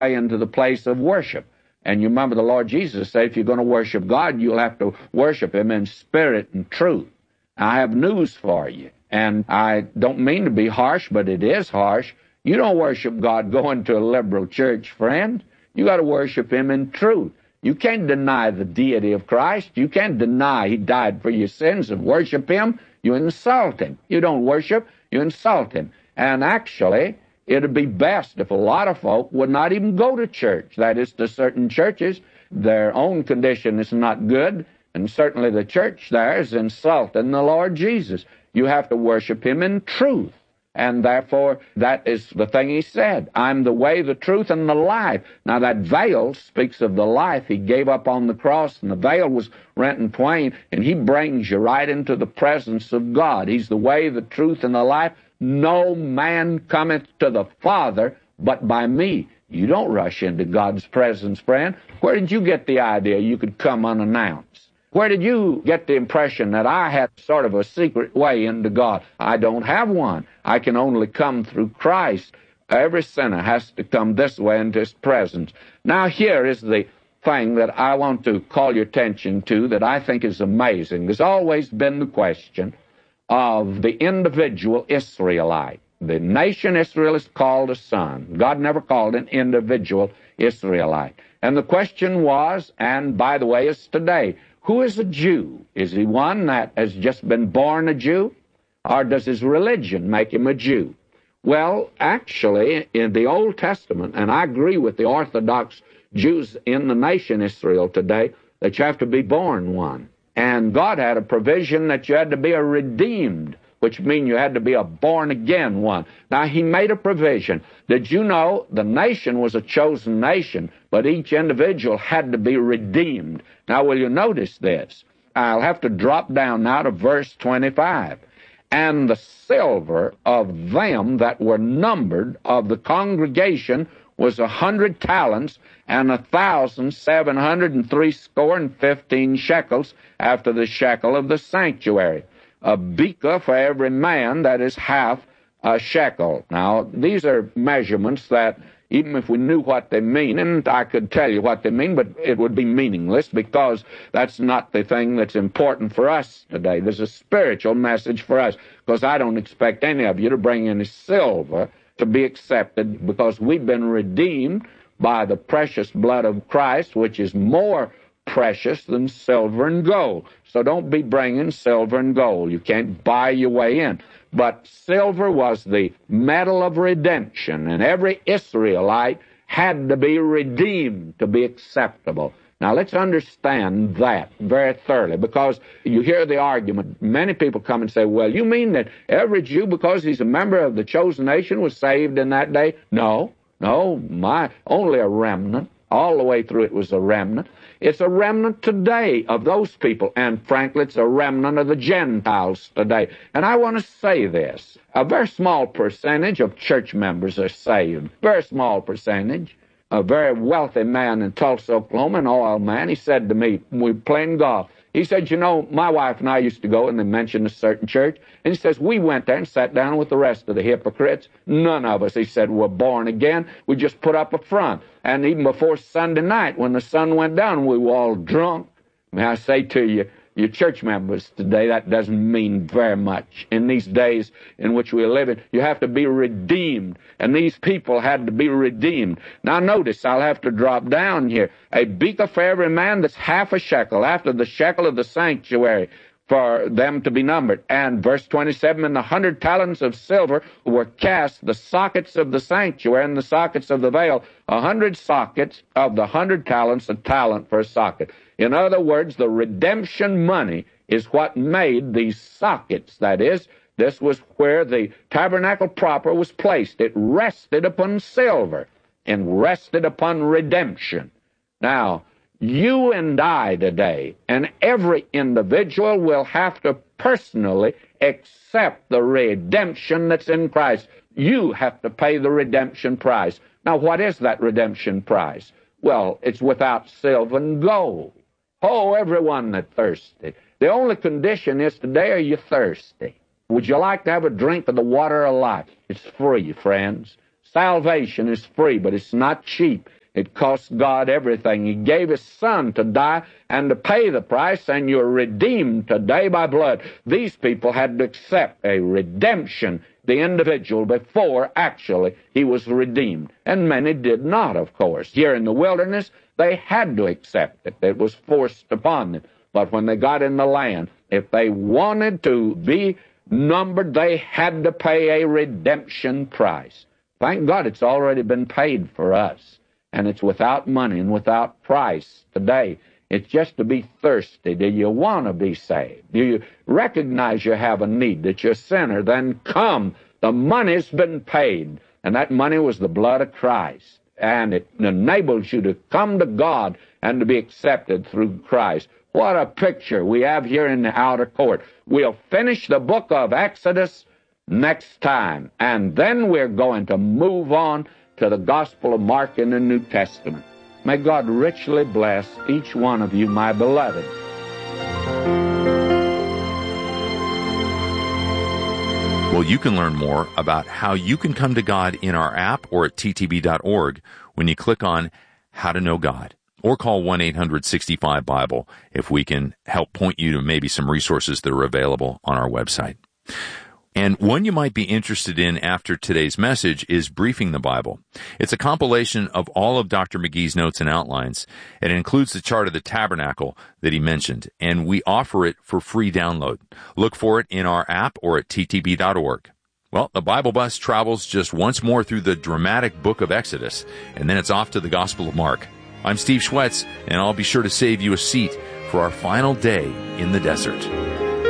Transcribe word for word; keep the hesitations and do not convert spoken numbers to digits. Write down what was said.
into the place of worship. And you remember the Lord Jesus said, if you're going to worship God, you'll have to worship Him in spirit and truth. I have news for you, and I don't mean to be harsh, but it is harsh. You don't worship God going to a liberal church, friend. You got to worship Him in truth. You can't deny the deity of Christ. You can't deny He died for your sins and worship Him. You insult Him. You don't worship, you insult Him. And actually, it would be best if a lot of folk would not even go to church. That is, to certain churches, their own condition is not good, and certainly the church there is insulting the Lord Jesus. You have to worship Him in truth. And therefore, that is the thing He said. I'm the way, the truth, and the life. Now, that veil speaks of the life He gave up on the cross, and the veil was rent in twain, and He brings you right into the presence of God. He's the way, the truth, and the life. No man cometh to the Father but by me. You don't rush into God's presence, friend. Where did you get the idea you could come unannounced? Where did you get the impression that I had sort of a secret way into God? I don't have one. I can only come through Christ. Every sinner has to come this way into His presence. Now, here is the thing that I want to call your attention to that I think is amazing. There's always been the question of the individual Israelite. The nation Israel is called a son. God never called an individual Israelite. And the question was, and by the way, is today, who is a Jew? Is he one that has just been born a Jew? Or does his religion make him a Jew? Well, actually, in the Old Testament, and I agree with the Orthodox Jews in the nation Israel today, that you have to be born one. And God had a provision that you had to be a redeemed, which means you had to be a born-again one. Now, He made a provision. Did you know the nation was a chosen nation, but each individual had to be redeemed? Now, will you notice this? I'll have to drop down now to verse twenty-five. And the silver of them that were numbered of the congregation was a hundred talents, and a thousand seven hundred and three score and fifteen shekels after the shekel of the sanctuary. A beka for every man, that is half a shekel. Now, these are measurements that, even if we knew what they mean, and I could tell you what they mean, but it would be meaningless because that's not the thing that's important for us today. There's a spiritual message for us, because I don't expect any of you to bring any silver to be accepted, because we've been redeemed by the precious blood of Christ, which is more precious than silver and gold. So don't be bringing silver and gold. You can't buy your way in. But silver was the metal of redemption, and every Israelite had to be redeemed to be acceptable. Now, let's understand that very thoroughly, because you hear the argument. Many people come and say, well, you mean that every Jew, because he's a member of the chosen nation, was saved in that day? No, no, my, only a remnant. All the way through it was a remnant. It's a remnant today of those people, and frankly, it's a remnant of the Gentiles today. And I want to say this. A very small percentage of church members are saved. Very small percentage. A very wealthy man in Tulsa, Oklahoma, an oil man, he said to me, we were playing golf, he said, you know, my wife and I used to go, and they mentioned a certain church, and he says, we went there and sat down with the rest of the hypocrites. None of us, he said, were born again. We just put up a front. And even before Sunday night, when the sun went down, we were all drunk. May I say to you, your church members today, that doesn't mean very much. In these days in which we live in, you have to be redeemed. And these people had to be redeemed. Now notice, I'll have to drop down here. A beka for every man, that's half a shekel, after the shekel of the sanctuary, for them to be numbered. And verse twenty-seven, and the hundred talents of silver were cast, the sockets of the sanctuary and the sockets of the veil, a hundred sockets of the hundred talents, a talent for a socket. In other words, the redemption money is what made these sockets. That is, this was where the tabernacle proper was placed. It rested upon silver and rested upon redemption. Now, you and I today, and every individual, will have to personally accept the redemption that's in Christ. You have to pay the redemption price. Now, what is that redemption price? Well, it's without silver and gold. Oh, everyone that's thirsty. The only condition is today, are you thirsty? Would you like to have a drink of the water of life? It's free, friends. Salvation is free, but it's not cheap. It costs God everything. He gave His Son to die and to pay the price, and you're redeemed today by blood. These people had to accept a redemption, the individual, before actually he was redeemed. And many did not, of course. Here in the wilderness, they had to accept it. It was forced upon them. But when they got in the land, if they wanted to be numbered, they had to pay a redemption price. Thank God it's already been paid for us. And it's without money and without price today. It's just to be thirsty. Do you want to be saved? Do you recognize you have a need, that you're a sinner? Then come. The money's been paid. And that money was the blood of Christ. And it enables you to come to God and to be accepted through Christ. What a picture we have here in the outer court. We'll finish the book of Exodus next time. And then we're going to move on to the Gospel of Mark in the New Testament. May God richly bless each one of you, my beloved. Well, you can learn more about how you can come to God in our app or at t t b dot org when you click on How to Know God, or call one eight hundred sixty-five Bible if we can help point you to maybe some resources that are available on our website. And one you might be interested in after today's message is Briefing the Bible. It's a compilation of all of Doctor McGee's notes and outlines, and it includes the chart of the tabernacle that he mentioned, and we offer it for free download. Look for it in our app or at t t b dot org. Well, the Bible bus travels just once more through the dramatic book of Exodus, and then it's off to the Gospel of Mark. I'm Steve Schwetz, and I'll be sure to save you a seat for our final day in the desert.